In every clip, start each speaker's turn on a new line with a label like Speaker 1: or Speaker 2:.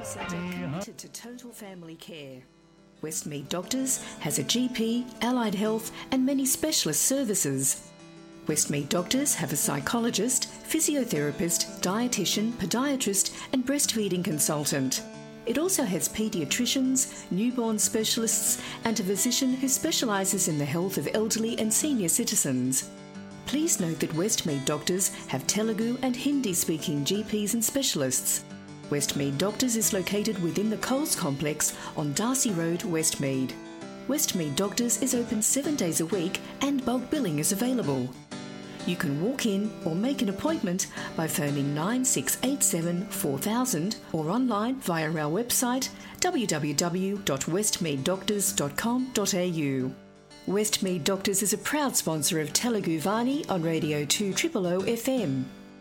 Speaker 1: centre committed to total family care. Westmead Doctors has a GP, allied health and many specialist services. Westmead Doctors have a psychologist, physiotherapist, dietitian, podiatrist and breastfeeding consultant. It also has paediatricians, newborn specialists and a physician who specialises in the health of elderly and senior citizens. Please note that Westmead Doctors have Telugu and Hindi-speaking GPs and specialists. Westmead Doctors is located within the Coles Complex on Darcy Road, Westmead. Westmead Doctors is open 7 days a week and bulk billing is available. You can walk in or make an appointment by phoning 9687 4000 or online via our website www.westmeaddoctors.com.au. Westmead Doctors is a proud sponsor of Telugu Vani on Radio 200 FM.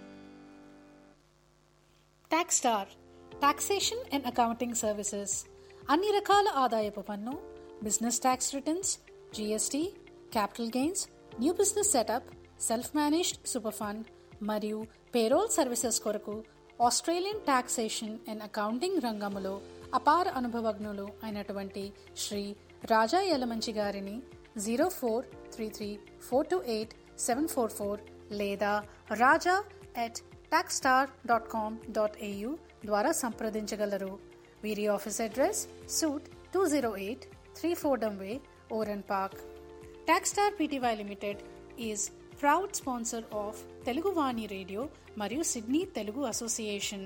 Speaker 2: TaxStar taxation and accounting services అన్ని రకాల ఆదాయపు పన్ను, business tax returns, GST, capital gains, new business setup, self managed super fund మరియు payroll services కొరకు Australian taxation and accounting రంగములో అపార అనుభవజ్ఞులు అయినటువంటి శ్రీ రాజా యలమంచి గారిని 0433428744 లేదా raja@taxstar.com.au ద్వారా సంప్రదించగలరు. వీరి office address suit 208 3 Fordham Way, Oran Park. TaxStar Pty Limited is proud sponsor of Telugu Vani Radio మరియు Sydney Telugu Association.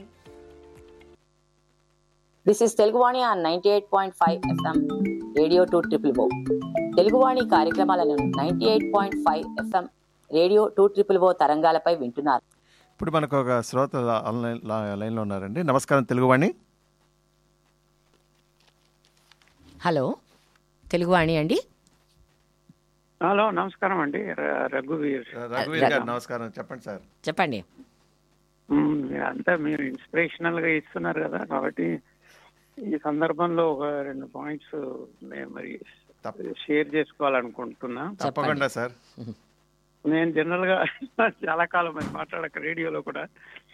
Speaker 3: This is Telugu Vani on 98.5 FM, Radio 200. Telugu వాణి కార్యక్రమాలను 98.5 FM, radio 200 తరంగాలపై వింటున్నారు.
Speaker 4: ఇప్పుడు మనకు ఒక శ్రోత లైన్లో ఉన్నారండి. నమస్కారం తెలుగువాణి.
Speaker 3: హలో తెలుగువాణి అండి.
Speaker 5: హలో నమస్కారం అండి. రఘువీర్
Speaker 4: గారు నమస్కారం. చెప్పండి సార్.
Speaker 3: చెప్పండి.
Speaker 5: అంతా మీరు ఇన్స్పిరేషనల్ గా ఇస్తున్నారు కదా, కాబట్టి ఈ సందర్భంలో ఒక 2 పాయింట్స్ మరి షేర్ చేసుకోవాలనుకుంటున్నా.
Speaker 4: తప్పకుండా సార్.
Speaker 5: నేను జనరల్ గా చాలా కాలం మాట్లాడక రేడియోలో కూడా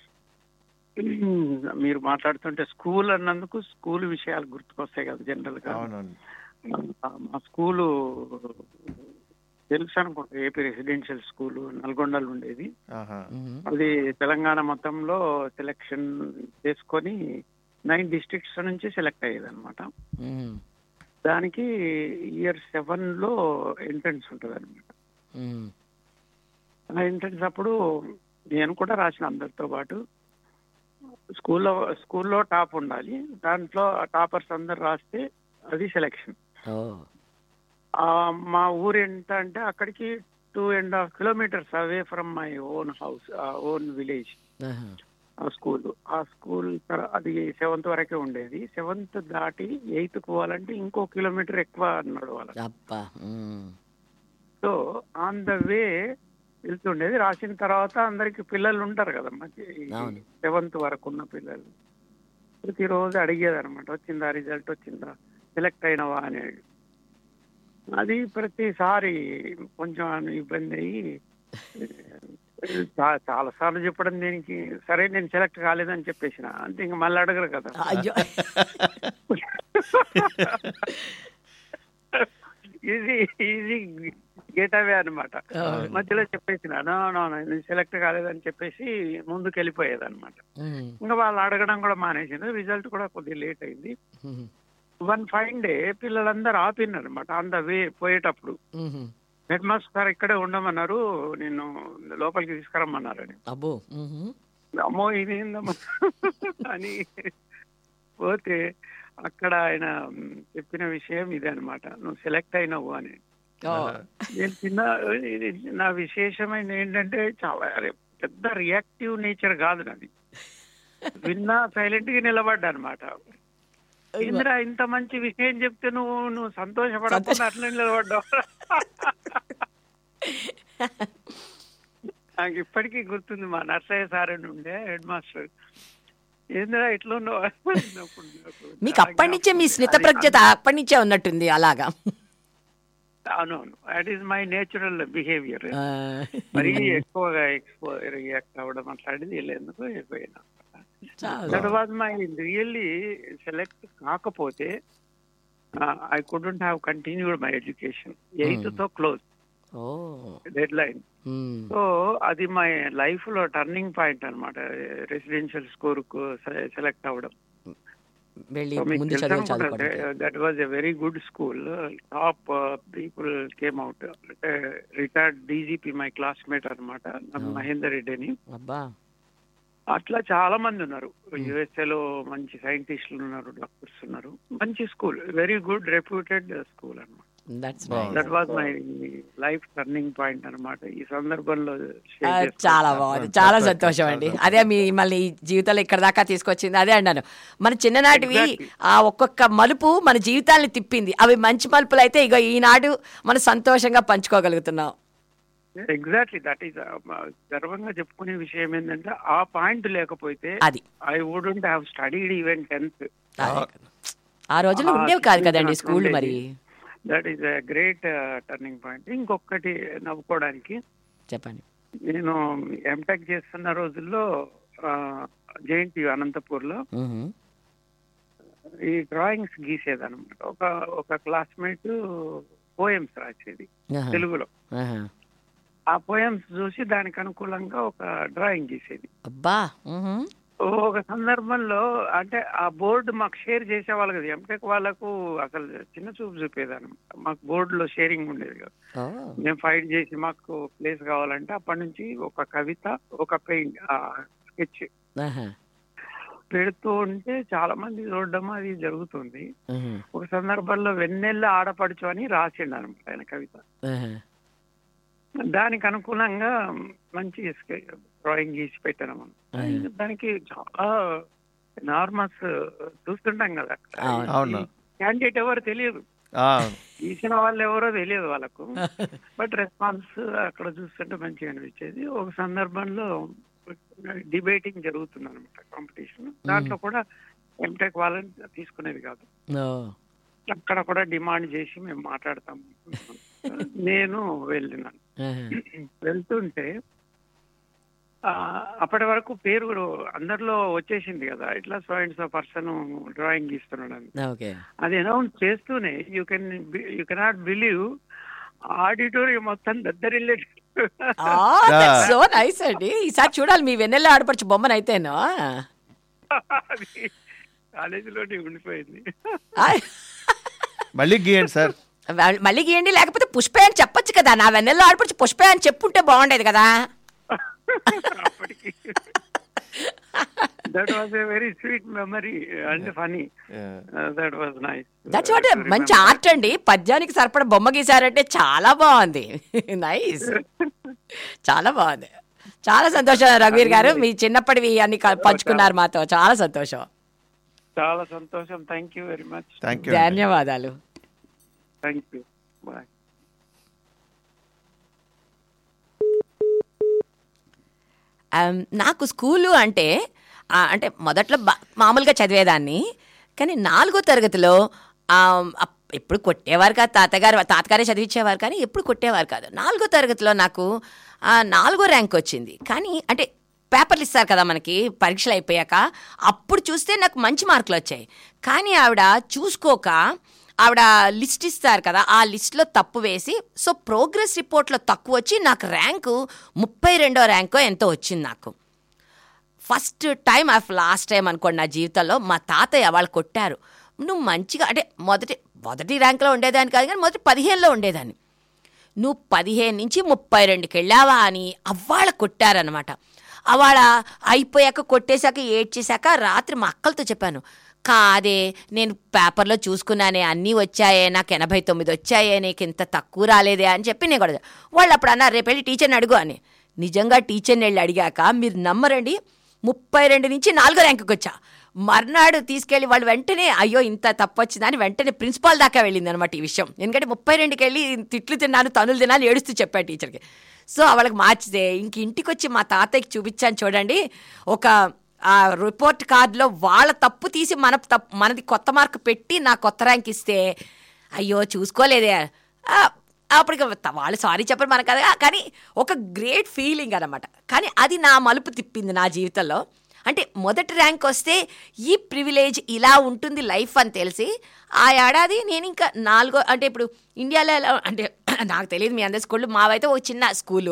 Speaker 5: మీరు మాట్లాడుతుంటే స్కూల్ అన్నందుకు స్కూల్ విషయాలు గుర్తుకొస్తాయి కదా జనరల్ గా. మా స్కూలు తెలుసు అనుకుంటా, ఏపీ రెసిడెన్షియల్ స్కూల్ నల్గొండలో ఉండేది. అది తెలంగాణ మొత్తంలో సెలెక్షన్ చేసుకొని 9 districts నుంచి సెలెక్ట్ అయ్యేది అనమాట. దానికి ఇయర్ 7లో ఎంట్రన్స్ ఉంటుంది అనమాట. ఆ ఎంట్రన్స్ అప్పుడు నేను కూడా రాసిన అందరితో పాటు. స్కూల్లో టాప్ ఉండాలి, దాంట్లో టాపర్స్ అందరు రాస్తే అది సెలెక్షన్. మా ఊరు ఎంత అంటే అక్కడికి 2.5 kilometers away from my own house, own village ఆ స్కూల్. అది 7th వరకే ఉండేది. 7th దాటి 8th పోవాలంటే ఇంకో కిలోమీటర్ ఎక్కువ అన్నాడు వాళ్ళ. So on the way వెళ్తుండేది. రాసిన తర్వాత అందరికి పిల్లలు ఉంటారు కదా, మంచి 7th వరకు ఉన్న పిల్లలు ప్రతిరోజు అడిగేది అనమాట, వచ్చిందా రిజల్ట్ వచ్చిందా, సెలెక్ట్ అయినవా అనేది. అది ప్రతిసారి కొంచెం ఇబ్బంది అయ్యి చాలా సార్లు చెప్పడం దీనికి, సరే నేను సెలెక్ట్ కాలేదని చెప్పేసిన అంతే, ఇంక మళ్ళీ అడగరు కదా. ఈజీ గెట్ అవే అనమాట. మధ్యలో చెప్పేసిన నేను సెలెక్ట్ కాలేదని చెప్పేసి ముందుకు వెళ్ళిపోయేది అనమాట. ఇంకా వాళ్ళు అడగడం కూడా మానేసింది. రిజల్ట్ కూడా కొద్దిగా లేట్ అయింది. వన్ ఫైన్ డే పిల్లలందరూ ఆపినారు అనమాట ఆన్ ద వే పోయేటప్పుడు. హెడ్ మాస్టర్ సార్ ఇక్కడే ఉండమన్నారు, నిన్ను లోపలికి తీసుకురమ్మన్నారని. అమ్మో ఇదేందమ్మా అని పోతే అక్కడ ఆయన చెప్పిన విషయం ఇదే అనమాట, నువ్వు సెలెక్ట్ అయినావు అని. నేను నా విశేషమైన ఏంటంటే చాలా పెద్ద రియాక్టివ్ నేచర్ కాదు నాది. విన్నా సైలెంట్ గా నిలబడ్డా అనమాట. ఇందిరా ఇంత మంచి విషయం చెప్తే నువ్వు సంతోషపడకుండా అట్లా నిలబడ్డావు. నాకు ఇప్పటికీ గుర్తుంది, మా నర్సయ్య సార్ అని ఉండే హెడ్ మాస్టర్. ఏందిరా ఇట్లా ఉన్నావు.
Speaker 3: మీకు అప్పటి నుంచే మీ స్మిత ప్రజ్ఞత అప్పటి నుంచే ఉన్నట్టుంది అలాగా.
Speaker 5: అవునవును, that is my natural behaviour. మరీ ఎక్కువగా రియాక్ట్ అవ్వడం అట్లాంటిది ఎందుకు అయిపోయినా. That was my really select కాకపోతే I couldn't have continued my education. 8th తో క్లోజ్ డెడ్ లైన్. సో అది మై లైఫ్ లో టర్నింగ్ పాయింట్ అనమాట, రెసిడెన్షియల్ స్కూల్ కు సెలెక్ట్ అవ్వడం. That was a very good school. Top people came out. Retired DGP my classmate అనమాట, మహేందర్ రెడ్డి అని. అట్లా చాలా మంది ఉన్నారు. యుఎస్ఏలో మంచి సైంటిస్టులు ఉన్నారు, డాక్టర్స్ ఉన్నారు. మంచి school, very good reputed school అనమాట. That was my life turning point అనమాట. ఈ సందర్భంలో
Speaker 6: చాలా బాగుంది, చాలా సంతోషం అండి. అదే మిమ్మల్ని జీవితంలో ఇక్కడ దాకా తీసుకొచ్చింది. అదే అన్నాను, మన చిన్ననాటివి ఆ ఒక్కొక్క మలుపు మన జీవితాన్ని తిప్పింది. అవి మంచి మలుపులు అయితే ఇక ఈనాడు మనం సంతోషంగా పంచుకోగలుగుతున్నాం.
Speaker 5: ఎగ్జాక్ట్లీ, దట్ ఈస్ గర్వంగా చెప్పుకునే విషయం ఏంటంటే ఆ పాయింట్ లేకపోతే
Speaker 6: అది
Speaker 5: I wouldn't have studied even 10th.
Speaker 6: ఆ రోజుల్లో ఉండేవి కాదు కదండి స్కూల్. మరి
Speaker 5: that is a great turning point. ఇంకొకటి నవ్వుకోవడానికి చెప్పండి, నేను ఎంటెక్ చేస్తున్న రోజుల్లో జేఎన్టీయూ అనంతపూర్ లో ఈ డ్రాయింగ్స్ గీసేదన్నమాట. ఒక క్లాస్మేట్ పోయమ్స్ రాసేది తెలుగులో. ఆ పోయమ్స్ చూసి దానికి అనుకూలంగా ఒక డ్రాయింగ్ గీసేది. ఒక సందర్భంలో అంటే ఆ బోర్డు మాకు షేర్ చేసేవాళ్ళు కదా, ఎంటెక్ వాళ్ళకు అసలు చిన్న చూపు చూపేదాన్ని. మాకు బోర్డులో షేరింగ్ ఉండేది కదా. మేము ఫైట్ చేసి మాకు ప్లేస్ కావాలంటే అప్పటి నుంచి ఒక కవిత, ఒక పెయింట్, స్కెచ్ పెడుతూ ఉంటే చాలా మంది చూడడం అది జరుగుతుంది. ఒక సందర్భంలో వెన్నెల్ల ఆడపడుచు అని రాసిండు అనమాట ఆయన కవిత. దానికి అనుకూలంగా మంచి డ్రాయింగ్ గీసి పెట్టాను మనం. దానికి చాలా నార్మల్స్ చూస్తుంటాం కదా, క్యాండిడేట్ ఎవరు తెలియదు, గీసిన వాళ్ళు ఎవరో తెలియదు వాళ్ళకు. బట్ రెస్పాన్స్ అక్కడ చూస్తుంటే మంచిగా అనిపించేది. ఒక సందర్భంలో డిబేటింగ్ జరుగుతుంది అనమాట, కాంపిటీషన్. దాంట్లో కూడా ఎంటెక్ వాళ్ళని తీసుకునేది కాదు. అక్కడ కూడా డిమాండ్ చేసి మేము మాట్లాడతాము. నేను వెళ్ళినాను. వెళ్తుంటే అప్పటి వరకు పేరు అందరిలో వచ్చేసింది కదా, ఇట్లా so and so person drawing గీస్తున్నాడు. అది అనౌన్స్ చేస్తూనే యూ కెనాట్ బిలీవ్ ఆడిటోరియం మొత్తం దద్దరిల్లే.
Speaker 6: సో నైస్ అండి. ఈసారి చూడాలి మీ వెన్నెల ఆడపడుచు బొమ్మను అయితేనో.
Speaker 5: కాలేజీలోనే ఉండిపోయింది.
Speaker 4: మళ్ళీ గీయండి సార్,
Speaker 6: మళ్ళీ గీయండి. లేకపోతే పుష్పే అని చెప్పొచ్చు కదా, నా వెన్నెల్లో ఆడపడుచు పుష్పే అని చెప్పుంటే బాగుండేది కదా.
Speaker 5: That was a very sweet memory and funny. That was nice.
Speaker 6: That's what మంచి ఆర్ట్ అండి. పద్యానికి సరిపడ బొమ్మ గీసారంటే చాలా బాగుంది. నైస్, చాలా బాగుంది. చాలా సంతోషం రఘువీర్ గారు, మీ చిన్నప్పటివి అన్ని పంచుకున్నారు మాతో. చాలా సంతోషం.
Speaker 5: చాలా సంతోషం. Thank you very much.
Speaker 6: ధన్యవాదాలు.
Speaker 5: Thank you. బాయ్.
Speaker 6: నాకు స్కూలు అంటే మొదట్లో మామూలుగా చదివేదాన్ని. కానీ 4వ తరగతిలో ఎప్పుడు కొట్టేవారు కాదు, తాతగారే చదివించేవారు, కానీ ఎప్పుడు కొట్టేవారు కాదు. 4వ తరగతిలో నాకు 4వ ర్యాంక్ వచ్చింది. కానీ అంటే పేపర్లు ఇస్తారు కదా మనకి పరీక్షలు అయిపోయాక, అప్పుడు చూస్తే నాకు మంచి మార్కులు వచ్చాయి. కానీ ఆవిడ చూసుకోక ఆవిడ లిస్ట్ ఇస్తారు కదా, ఆ లిస్ట్లో తప్పు వేసి సో ప్రోగ్రెస్ రిపోర్ట్లో తక్కువ వచ్చి నాకు ర్యాంకు 32వ ర్యాంకో ఎంతో వచ్చింది. నాకు ఫస్ట్ టైం లాస్ట్ టైం అనుకోండి నా జీవితంలో మా తాతయ్య వాళ్ళు కొట్టారు. నువ్వు మంచిగా అంటే మొదటి ర్యాంకులో ఉండేదాన్ని కాదు, కానీ మొదటి 15లో ఉండేదాన్ని. నువ్వు 15 నుంచి 32కి వెళ్ళావా అని అవ్వాళ్ళ కొట్టారనమాట. అవాళ అయిపోయాక కొట్టేశాక ఏడ్చేశాక రాత్రి మా అక్కలతో చెప్పాను, కాదే నేను పేపర్లో చూసుకున్నానే అన్నీ వచ్చాయే, నాకు 89 వచ్చాయే, నీకు ఇంత తక్కువ రాలేదే అని చెప్పి నేను కూడా. వాళ్ళు అప్పుడు అన్నారు రేపు వెళ్ళి టీచర్ని అడుగు అని. నిజంగా టీచర్ని వెళ్ళి అడిగాక మీరు నమ్మరండి 32 నుంచి 4వ ర్యాంకుకి వచ్చా. మర్నాడు తీసుకెళ్ళి వాళ్ళు వెంటనే అయ్యో ఇంత తప్పు వచ్చిందని వెంటనే ప్రిన్సిపాల్ దాకా వెళ్ళింది అనమాట ఈ విషయం. ఎందుకంటే 32కి వెళ్ళి తిట్లు తిన్నాను, తనులు తిన్నాను, ఏడుస్తూ చెప్పాను టీచర్కి. సో వాళ్ళకి మార్చితే ఇంటికి వచ్చి మా తాతయ్యకి చూపించాను, చూడండి ఒక రిపోర్ట్ కార్డులో వాళ్ళ తప్పు తీసి మనది కొత్త మార్కు పెట్టి నా కొత్త ర్యాంక్ ఇస్తే అయ్యో చూసుకోలేదే. అప్పటికి వాళ్ళు సారీ చెప్పరు మనకు కదా, కానీ ఒక గ్రేట్ ఫీలింగ్ అనమాట. కానీ అది నా మలుపు తిప్పింది నా జీవితంలో. అంటే మొదటి ర్యాంక్ వస్తే ఈ ప్రివిలేజ్ ఇలా ఉంటుంది లైఫ్ అని తెలిసి ఆ ఏడాది నేను ఇంకా 4 అంటే ఇప్పుడు ఇండియాలో ఎలా అంటే నాకు తెలియదు మీ అందరి స్కూళ్ళు, మావైతే ఒక చిన్న స్కూలు.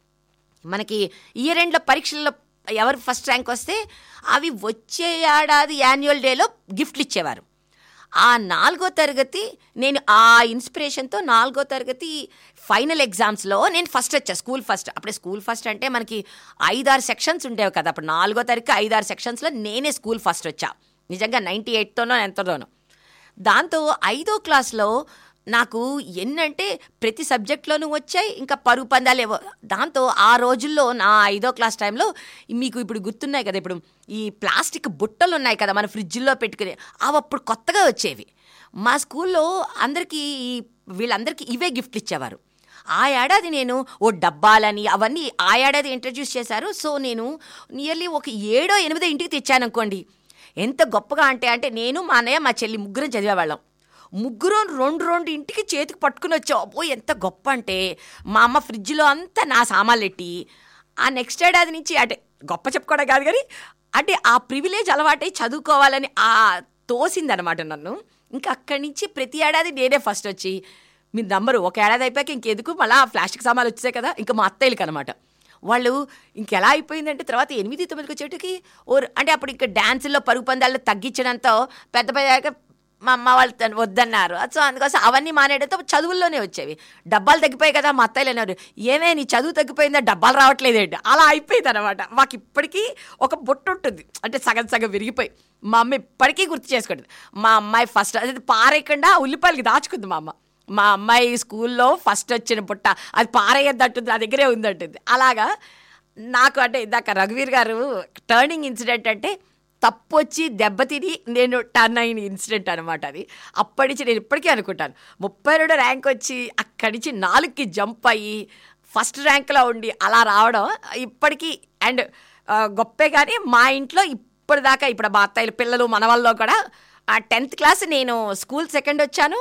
Speaker 6: మనకి ఇయర్ ఎండ్లో పరీక్షల్లో ఎవరు ఫస్ట్ ర్యాంక్ వస్తే అవి వచ్చే ఏడాది యాన్యువల్ డేలో గిఫ్ట్లు ఇచ్చేవారు. ఆ 4వ తరగతి నేను ఆ ఇన్స్పిరేషన్తో 4వ తరగతి ఫైనల్ ఎగ్జామ్స్లో నేను ఫస్ట్ వచ్చా, స్కూల్ ఫస్ట్. అప్పుడే స్కూల్ ఫస్ట్ అంటే మనకి 5-6 సెక్షన్స్ ఉండేవి కదా, అప్పుడు 4వ తరగతి 5-6 సెక్షన్స్లో నేనే స్కూల్ ఫస్ట్ వచ్చా, నిజంగా 98తోనో ఎంతతోనో. దాంతో 5వ క్లాస్లో నాకు ఎన్నంటే ప్రతి సబ్జెక్ట్లోనూ వచ్చాయి, ఇంకా పరుగు పందాలేవో. దాంతో ఆ రోజుల్లో నా 5వ క్లాస్ టైంలో మీకు ఇప్పుడు గుర్తున్నాయి కదా, ఇప్పుడు ఈ ప్లాస్టిక్ బుట్టలు ఉన్నాయి కదా మన ఫ్రిడ్జ్లో పెట్టుకునే, అవి అప్పుడు కొత్తగా వచ్చేవి. మా స్కూల్లో అందరికీ వీళ్ళందరికీ ఇవే గిఫ్ట్లు ఇచ్చేవారు. ఆ ఏడాది నేను ఓ డబ్బాలని అవన్నీ ఆ ఏడాది ఇంట్రడ్యూస్ చేశారు. సో నేను నియర్లీ ఒక 7-8 ఇంటికి తెచ్చాను అనుకోండి. ఎంత గొప్పగా అంటే నేను మా అన్నయ్య మా చెల్లి ముగ్గురం చదివేవాళ్ళం. ముగ్గురం 2 ఇంటికి చేతికి పట్టుకుని వచ్చాం. అబ్బో ఎంత గొప్ప అంటే మా అమ్మ ఫ్రిడ్జ్లో అంతా నా సామాన్లు ఎట్టి ఆ నెక్స్ట్ ఏడాది నుంచి అంటే గొప్ప చెప్పుకోవడం కాదు కానీ అంటే ఆ ప్రివిలేజ్ అలవాటై చదువుకోవాలని తోసిందనమాట నన్ను. ఇంకా అక్కడి నుంచి ప్రతి ఏడాది నేనే ఫస్ట్ వచ్చి మీరు నంబరు ఒక ఏడాది అయిపోయాక ఇంకెందుకు మళ్ళీ ప్లాస్టిక్ సామాన్లు వచ్చాయి కదా, ఇంకా మా అత్తయ్యలకి అనమాట. వాళ్ళు ఇంకెలా అయిపోయిందంటే తర్వాత 8-9 వచ్చేటికి అంటే అప్పుడు ఇంకా డ్యాన్సుల్లో పరుగు పందాల్లో తగ్గించడంతో పెద్ద మా అమ్మ వాళ్ళు వద్దన్నారు. సో అందుకోసం అవన్నీ మానేయడంతో చదువుల్లోనే వచ్చేవి. డబ్బాలు తగ్గిపోయాయి కదా, మా అత్తయ్యలు అన్నారు ఏమే నీ చదువు తగ్గిపోయిందా, డబ్బాలు రావట్లేదేంటి, అలా అయిపోయింది అనమాట. మాకు ఇప్పటికీ ఒక బొట్టు ఉంటుంది అంటే సగం విరిగిపోయి. మా అమ్మ ఇప్పటికీ గుర్తు చేసుకుంటుంది. మా అమ్మాయి ఫస్ట్ అది పారేయకుండా ఉల్లిపాయలకి దాచుకుంది మా అమ్మ. మా అమ్మాయి స్కూల్లో ఫస్ట్ వచ్చిన పుట్ట అది పారేయద్దంటుంది, నా దగ్గరే ఉందంటుంది. అలాగా నాకు అంటే ఇందాక రఘువీర్ గారు టర్నింగ్ ఇన్సిడెంట్ అంటే తప్పు వచ్చి దెబ్బతిని నేను టర్న్ అయిన ఇన్సిడెంట్ అనమాట అది. అప్పటి నుంచి నేను ఇప్పటికీ అనుకుంటాను 32 ర్యాంక్ వచ్చి అక్కడి నుంచి 4కి జంప్ అయ్యి ఫస్ట్ ర్యాంక్లో ఉండి అలా రావడం ఇప్పటికీ అండ్ గొప్పే. కానీ మా ఇంట్లో ఇప్పటిదాకా ఇప్పుడు మా అత్తయ్యలు పిల్లలు మన వాళ్ళలో కూడా 10th క్లాస్ నేను స్కూల్ సెకండ్ వచ్చాను,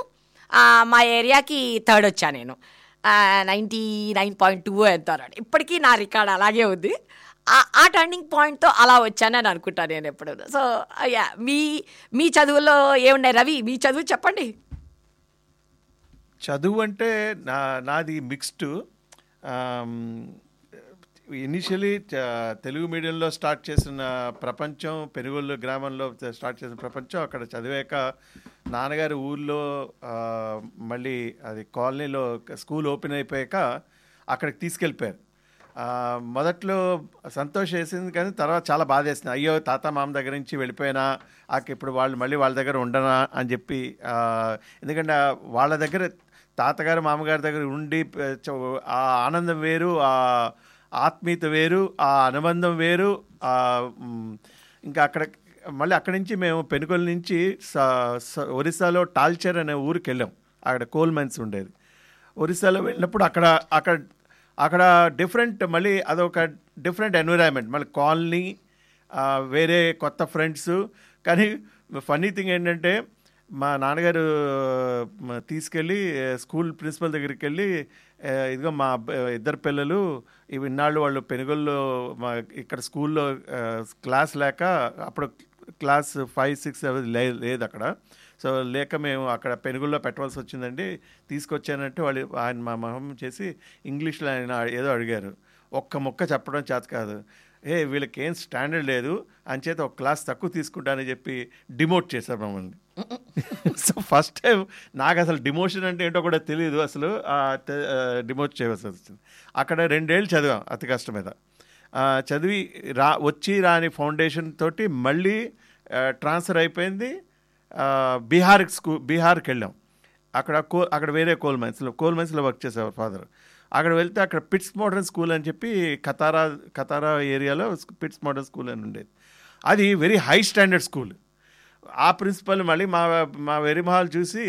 Speaker 6: మా ఏరియాకి థర్డ్ వచ్చాను నేను 99.2 ఎంత అన్నాడు. ఇప్పటికీ నా రికార్డ్ అలాగే ఉంది. ఆ టర్నింగ్ పాయింట్తో అలా వచ్చానని అనుకుంటాను నేను ఎప్పుడు. సో యా మీ చదువుల్లో ఏమున్నాయి రవి, మీ చదువు చెప్పండి.
Speaker 4: చదువు అంటే నాది మిక్స్డ్. ఇనిషియలీ తెలుగు మీడియంలో స్టార్ట్ చేసిన ప్రపంచం, పెనుగొల్లు గ్రామంలో స్టార్ట్ చేసిన ప్రపంచం. అక్కడ చదివాక నాన్నగారి ఊళ్ళో మళ్ళీ అది కాలనీలో స్కూల్ ఓపెన్ అయిపోయాక అక్కడికి తీసుకెళ్ళిపోయారు. మొదట్లో సంతోషం వేసింది కానీ తర్వాత చాలా బాధ వేసింది. అయ్యో తాత మామ దగ్గర నుంచి వెళ్ళిపోయినా ఇప్పుడు వాళ్ళు మళ్ళీ వాళ్ళ దగ్గర ఉండనా అని చెప్పి. ఎందుకంటే వాళ్ళ దగ్గర తాతగారు మామగారి దగ్గర ఉండి ఆ ఆనందం వేరు, ఆ ఆత్మీయత వేరు, ఆ అనుబంధం వేరు. ఇంకా మళ్ళీ అక్కడి నుంచి మేము పెనుగొల్లు నుంచి ఒరిస్సాలో టాల్చర్ అనే ఊరికి వెళ్ళాం. అక్కడ కోల్ మైన్స్ ఉండేది. ఒరిస్సాలో వెళ్ళినప్పుడు అక్కడ డిఫరెంట్, మళ్ళీ అదొక డిఫరెంట్ ఎన్విరాన్మెంట్, మళ్ళీ కాలనీ, వేరే కొత్త ఫ్రెండ్స్. కానీ ఫన్నీ థింగ్ ఏంటంటే మా నాన్నగారు తీసుకెళ్ళి స్కూల్ ప్రిన్సిపల్ దగ్గరికి వెళ్ళి ఇదిగో మా ఇద్దరు పిల్లలు ఇన్నాళ్ళు వాళ్ళు పెనుగొల్లో ఇక్కడ స్కూల్లో క్లాస్ లేక అప్పుడు క్లాస్ 5, 6, 7 లేదు అక్కడ. సో లేక మేము అక్కడ పెనుగుల్లో పెట్టవలసి వచ్చిందండి, తీసుకొచ్చానంటే ఆయన మా మొహం చేసి ఇంగ్లీష్లో ఆయన ఏదో అడిగారు. ఒక్క ముక్క చెప్పడం చేత కాదు. వీళ్ళకి ఏం స్టాండర్డ్ లేదు అంచేత ఒక క్లాస్ తక్కువ తీసుకుంటానని చెప్పి డిమోట్ చేశారు మమ్మల్ని. సో ఫస్ట్ టైం నాకు అసలు డిమోషన్ అంటే ఏంటో కూడా తెలియదు, అసలు డిమోట్ చేయవలసి వచ్చింది. అక్కడ 2 ఏళ్ళు చదివాం అతి కష్టం మీద. చదివి రాని ఫౌండేషన్ తోటి మళ్ళీ ట్రాన్స్ఫర్ అయిపోయింది. బీహార్కి వెళ్ళాం. అక్కడ వేరే కోల్ మైన్స్లో వర్క్ చేసేవారు ఫాదర్. అక్కడ వెళ్తే అక్కడ పిట్స్ మోడర్న్ స్కూల్ అని చెప్పి కతారా ఏరియాలో పిట్స్ మోడర్న్ స్కూల్ అని ఉండేది. అది వెరీ హై స్టాండర్డ్ స్కూల్. ఆ ప్రిన్సిపల్ మళ్ళీ మా వెరిమహాల్ చూసి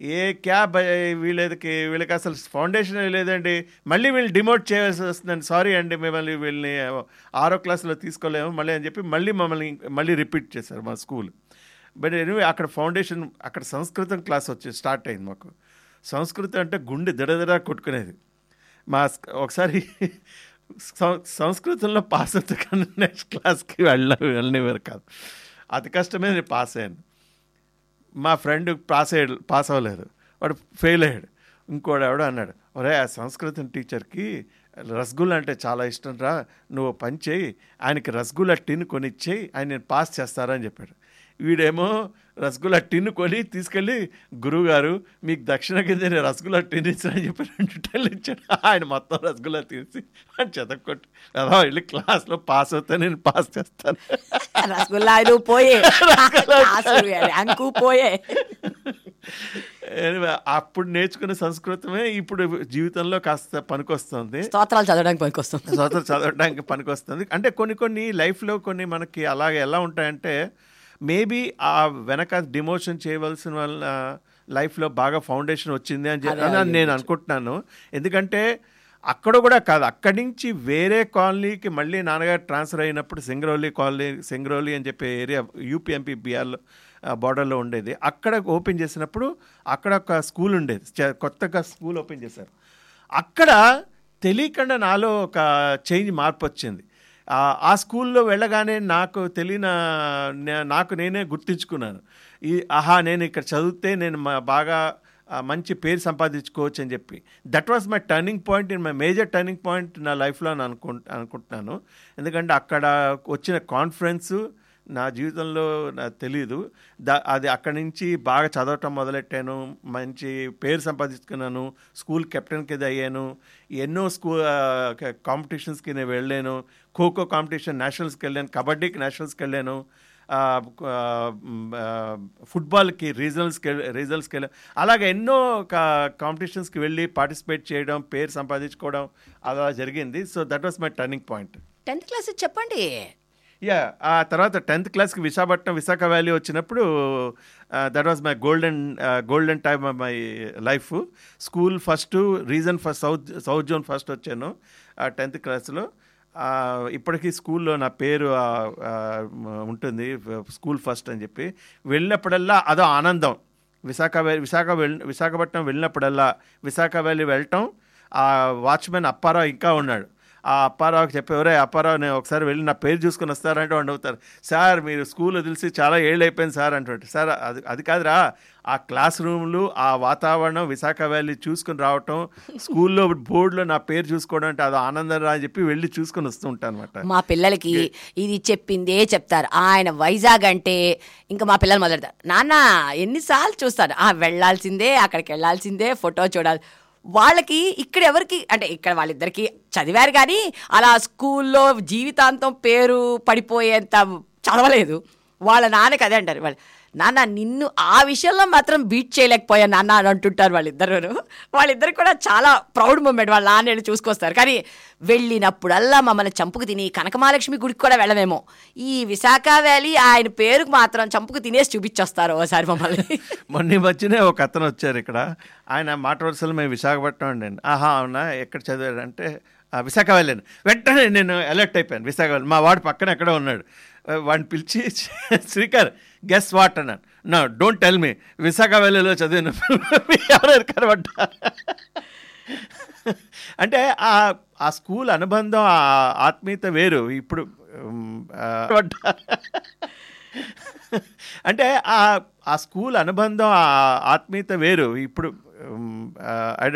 Speaker 4: వీళ్ళకి అసలు ఫౌండేషన్ లేదండి, మళ్ళీ వీళ్ళు డిమోట్ చేయాల్సి వస్తుందండి, సారీ అండి మిమ్మల్ని వీళ్ళని 6వ క్లాస్లో తీసుకోలేము మళ్ళీ అని చెప్పి మళ్ళీ రిపీట్ చేశారు మా స్కూల్. బట్ ఎనివే అక్కడ ఫౌండేషన్, అక్కడ సంస్కృతం క్లాస్ స్టార్ట్ అయింది మాకు. సంస్కృతం అంటే గుండె దడదడ కొట్టుకునేది. ఒకసారి సంస్కృతంలో పాస్ అవుతా కానీ నెక్స్ట్ క్లాస్కి వెళ్ళనివారు కాదు. అతి కష్టమే నేను పాస్ అయ్యాను. మా ఫ్రెండ్ పాస్ అవ్వలేదు, వాడు ఫెయిల్ అయ్యాడు. ఇంకోడు ఎవడో అన్నాడు, ఒరే ఆ సంస్కృతం టీచర్కి రసగుల్లా అంటే చాలా ఇష్టం రా, నువ్వు పని చేయి, ఆయనకి రసగుల్లా టిన్ కొనిచ్చేయి, ఆయన నేను పాస్ చేస్తారని చెప్పాడు. వీడేమో రసగుల్లా టిన్ కొని తీసుకెళ్ళి, గురువుగారు మీకు దక్షిణ కింద నేను రసగుల్లా టిన్ ఇచ్చానని చెప్పి 2 టన్నులు ఇచ్చాడు. ఆయన మొత్తం రసగుల్లా తీసి అని చెతకొట్టి, అలా వెళ్ళి క్లాస్లో పాస్ అవుతా, నేను పాస్ చేస్తాను.
Speaker 6: రసగుల్లా పోయే పోయే.
Speaker 4: అప్పుడు నేర్చుకున్న సంస్కృతమే ఇప్పుడు జీవితంలో కాస్త పనికొస్తుంది.
Speaker 6: స్తోత్రాలు చదవడానికి
Speaker 4: పనికొస్తుంది. అంటే కొన్ని లైఫ్లో కొన్ని మనకి అలాగే ఎలా ఉంటాయంటే, మేబీ ఆ వెనక డిమోషన్ చేయవలసిన వల్ల లైఫ్లో బాగా ఫౌండేషన్ వచ్చింది అని చెప్పి నేను అనుకుంటున్నాను. ఎందుకంటే అక్కడ కూడా కాదు, అక్కడి నుంచి వేరే కాలనీకి మళ్ళీ నాన్నగారు ట్రాన్స్ఫర్ అయినప్పుడు సింగరౌలి అని చెప్పే ఏరియా యూపీఎంపీ బీఆర్లో బార్డర్లో ఉండేది. అక్కడ ఓపెన్ చేసినప్పుడు అక్కడ ఒక స్కూల్ ఉండేది, కొత్తగా స్కూల్ ఓపెన్ చేశారు. అక్కడ తెలియకుండా నాలో ఒక మార్పు వచ్చింది. ఆ స్కూల్లో వెళ్ళగానే నాకు నేనే గుర్తించుకున్నాను, నేను ఇక్కడ చదివితే నేను బాగా మంచి పేరు సంపాదించుకోవచ్చు అని చెప్పి. That was my turning point, my major turning point నా లైఫ్లో అని అనుకుంటున్నాను. ఎందుకంటే అక్కడ వచ్చిన కాన్ఫిడెన్సు నా జీవితంలో నాకు తెలీదు. అది అక్కడి నుంచి బాగా చదవటం మొదలెట్టాను, మంచి పేరు సంపాదించుకున్నాను, స్కూల్ కెప్టెన్ కింద అయ్యాను, ఎన్నో కాంపిటీషన్స్కి నేను వెళ్ళాను. ఖోఖో కాంపిటీషన్ నేషనల్స్కి వెళ్ళాను, కబడ్డీకి నేషనల్స్కి వెళ్ళాను, ఫుట్బాల్కి రీజనల్స్కి వెళ్ళాను. అలాగే ఎన్నో కాంపిటీషన్స్కి వెళ్ళి పార్టిసిపేట్ చేయడం, పేరు సంపాదించుకోవడం అలా జరిగింది. So that was my turning point.
Speaker 6: 10th class చెప్పండి.
Speaker 4: ఆ తర్వాత 10th క్లాస్కి విశాఖ వ్యాలీ వచ్చినప్పుడు that was my golden time of my life. School first, reason first, south zone first వచ్చాను 10th క్లాస్లో. ఇప్పటికీ స్కూల్లో నా పేరు ఉంటుంది, స్కూల్ ఫస్ట్ అని చెప్పి. వెళ్ళినప్పుడల్లా అదో ఆనందం. విశాఖపట్నం వెళ్ళినప్పుడల్లా విశాఖ వ్యాలీ వెళ్ళటం, ఆ వాచ్మెన్ అప్పారావు ఇంకా ఉన్నాడు, ఆ అప్పారావుకి చెప్పేవరే, అప్పారావు నేను ఒకసారి వెళ్ళి నా పేరు చూసుకొని వస్తారంటే వాడు అవుతారు, సార్ మీరు స్కూల్లో తెలిసి చాలా ఏళ్ళు అయిపోయింది సార్ అంటుంటే. సార్ అది కాదురా, ఆ క్లాస్ రూమ్లు, ఆ వాతావరణం, విశాఖ వ్యాలీ చూసుకుని రావటం, స్కూల్లో బోర్డులో నా పేరు చూసుకోవడం అంటే అది ఆనందం రా అని చెప్పి వెళ్ళి చూసుకొని వస్తూ ఉంటాను అనమాట.
Speaker 6: మా పిల్లలకి ఇది చెప్పిందే చెప్తారు. ఆయన వైజాగ్ అంటే ఇంకా మా పిల్లలు మొదలెడతారు, నాన్న ఎన్నిసార్లు చూస్తారు, వెళ్ళాల్సిందే, అక్కడికి వెళ్ళాల్సిందే, ఫోటో చూడాలి. వాళ్ళకి ఇక్కడ ఎవరికి అంటే ఇక్కడ వాళ్ళిద్దరికి చదివారు కానీ అలా స్కూల్లో జీవితాంతం పేరు పడిపోయేంత చదవలేదు. వాళ్ళ నాన్నకి అదే అంటారు, నాన్న నిన్ను ఆ విషయంలో మాత్రం బీట్ చేయలేకపోయా నాన్న అని అంటుంటారు వాళ్ళిద్దరు కూడా చాలా ప్రౌడ్ మూమెంట్. వాళ్ళ నాన్న చూసుకొస్తారు. కానీ వెళ్ళినప్పుడల్లా మమ్మల్ని చంపుకు తిని కనకమహాలక్ష్మి గుడికి కూడా వెళ్ళమేమో, ఈ విశాఖ వ్యాలీ ఆయన పేరుకు మాత్రం చంపుకు తినేసి చూపించొస్తారు ఒకసారి మమ్మల్ని.
Speaker 4: మొన్న మధ్యనే ఒక అతను వచ్చారు ఇక్కడ, ఆయన మాట వరుసలు మేము విశాఖపట్నం అండి. అవునా, ఎక్కడ చదివాడంటే విశాఖ వ్యాలీ. వెంటనే నేను అలర్ట్ అయిపోయాను. విశాఖ వ్యాలీ మా వాడు పక్కన ఎక్కడో ఉన్నాడు, వాడిని పిలిచి శ్రీకర్ గెస్ వాట్ అన్నాను. No don't tell me, Visakha వ్యాలీలో చదివిన ఎవరు కనబడ్డా. అంటే ఆ స్కూల్ అనుబంధం, ఆ ఆత్మీయత వేరు. ఇప్పుడు అంటే ఆ స్కూల్ అనుబంధం, ఆ ఆత్మీయత వేరు. ఇప్పుడు